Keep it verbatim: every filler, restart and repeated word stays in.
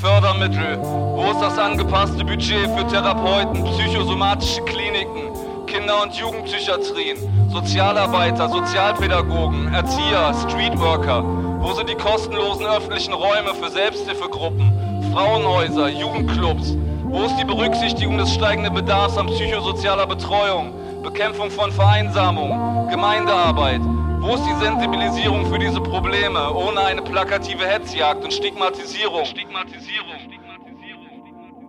Fördermittel? Wo ist das angepasste Budget für Therapeuten, psychosomatische Kliniken, Kinder- und Jugendpsychiatrien, Sozialarbeiter, Sozialpädagogen, Erzieher, Streetworker? Wo sind die kostenlosen öffentlichen Räume für Selbsthilfegruppen, Frauenhäuser, Jugendclubs? Wo ist die Berücksichtigung des steigenden Bedarfs an psychosozialer Betreuung, Bekämpfung von Vereinsamung, Gemeindearbeit? Wo ist die Sensibilisierung für diese Probleme, ohne eine plakative Hetzjagd und Stigmatisierung? Stigmatisierung.